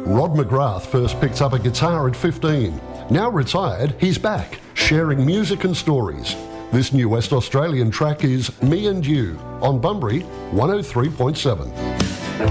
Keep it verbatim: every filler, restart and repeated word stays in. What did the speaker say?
Rod McGrath first picked up a guitar at fifteen. Now retired, he's back, sharing music and stories. This new West Australian track is Me and You on Bunbury one oh three point seven.